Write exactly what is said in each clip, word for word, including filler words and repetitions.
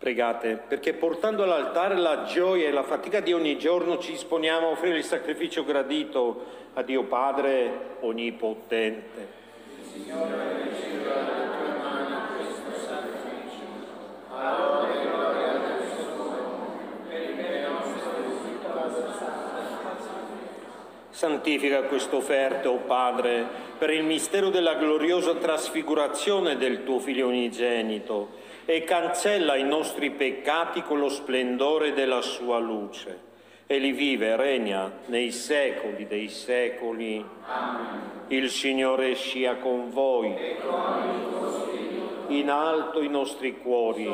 Pregate perché portando all'altare la gioia e la fatica di ogni giorno ci disponiamo a offrire il sacrificio gradito a Dio Padre Onnipotente. Signore, riceva dalle tue mani questo sacrificio, a lode e gloria del suo nome, per il bene nostro e di tutta la santa. Santifica queste offerte, o Padre, per il mistero della gloriosa trasfigurazione del tuo Figlio unigenito e cancella i nostri peccati con lo splendore della sua luce. Egli vive e regna nei secoli dei secoli. Amen. Il Signore sia con voi. E con il tuo spirito. In alto i nostri cuori.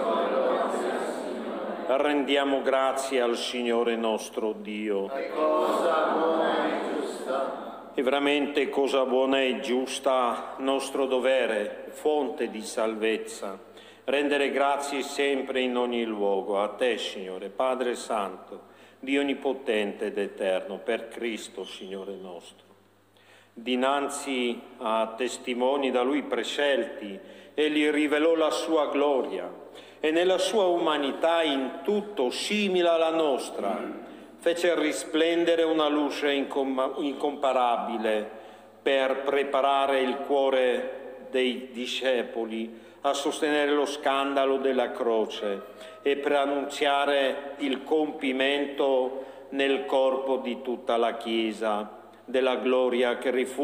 Rendiamo grazie al Signore nostro Dio. È cosa buona e giusta. È veramente cosa buona e giusta, nostro dovere, fonte di salvezza. Rendere grazie sempre in ogni luogo a te, Signore, Padre Santo, Dio Onnipotente ed Eterno, per Cristo, Signore nostro. Dinanzi a testimoni da Lui prescelti, Egli rivelò la sua gloria e nella sua umanità in tutto simile alla nostra fece risplendere una luce incom- incomparabile per preparare il cuore dei discepoli a sostenere lo scandalo della croce e per annunziare il compimento nel corpo di tutta la Chiesa della gloria che rifu